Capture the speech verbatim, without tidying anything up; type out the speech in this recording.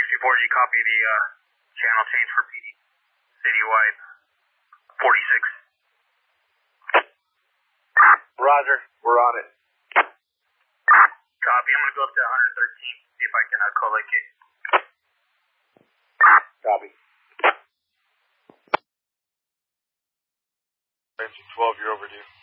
sixty-four, did you copy the uh, channel change for P D? Citywide, forty-six. Roger, we're on it. Copy, I'm going to go up to one thirteen, see if I can uh, collocate. Copy. Engine twelve, you're overdue.